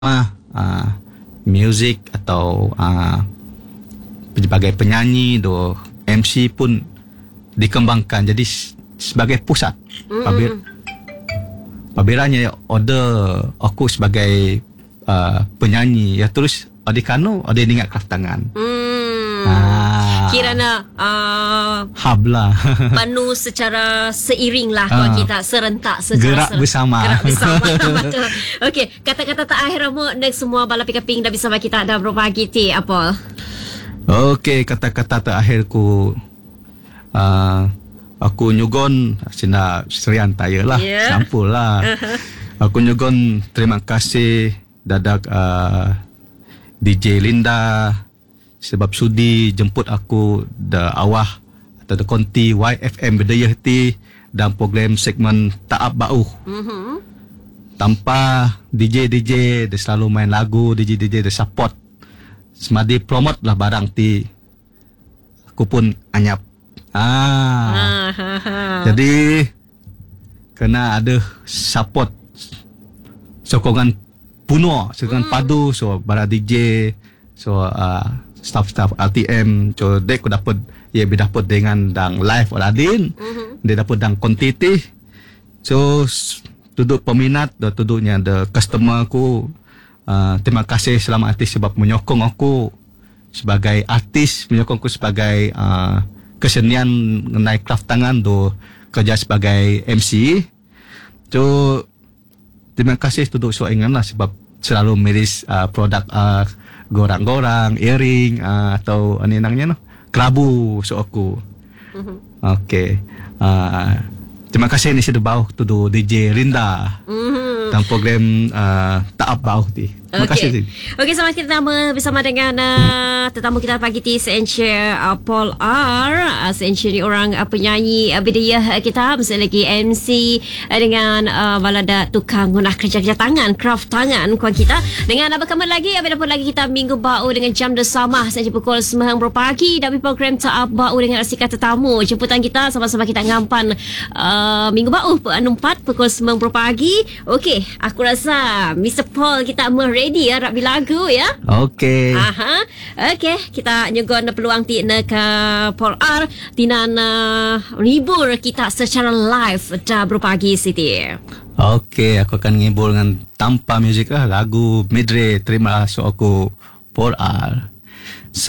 music atau sebagai penyanyi do MC pun dikembangkan jadi sebagai pusat. Pabiranya order aku sebagai penyanyi ya terus adikano ada ingat kraft tangan. Kirana habla panu secara seiring lah kalau kita serentak gerak bersama. Betul. Okey, kata-kata terakhir mu nek semua bala pikaping dah bersama kita dah berbagi ti apa? Okey, kata-kata terakhirku aku nyugon sina serian taya lah, sampul lah. Aku nyugon terima kasih dadak DJ Linda sebab sudi jemput aku da awah atau da konti YFM Bedaya ti dalam program segmen Taap Bau. Tanpa DJ dia selalu main lagu, DJ dia support semadi promote lah barang ti aku pun anyap. Jadi kena ada support sokongan puno, sokongan padu so para DJ so staff RTM so dia aku dapat dapat dengan dang live Aladin, dia dapat dang kontiti so tuduk peminat dan tuduknya the customer aku terima kasih selama artis sebab menyokong aku sebagai artis, menyokong aku sebagai kesenian mengenai kraft tangan do kerja sebagai MC. So terima kasih tuduk so ingat lah sebab selalu miris produk gorang-gorang, earring atau ani nangnya kelabu so aku. Okey. Terima kasih ni sudah bau tuduk DJ Rinda. Dalam program Taap Bau ti. Terima kasih. Okey, selamat kita bersama dengan tetamu kita pagi ti Senche Paul R. Senche ni orang penyanyi bedaya kita, mesti lagi MC dengan balada tukang guna kerja tangan, craft tangan kuat kita. Dengan apa kabar lagi? Apa dapat lagi kita minggu bau dengan jam bersama Senche pukul 9 pagi dari program Taap Bau dengan asika tetamu. Jemputan kita sama-sama kita ngampan minggu bau 4 pukul 9 pagi. Okey, aku rasa Mr. Paul kita ready ya rapi lagu ya. Okey. Okey, kita nyugon peluang ti ke Paul R tinan ribur kita secara live dah berpagi Siti. Okey, aku akan ngibur dengan tanpa muzik lagu medley terima so aku Paul R.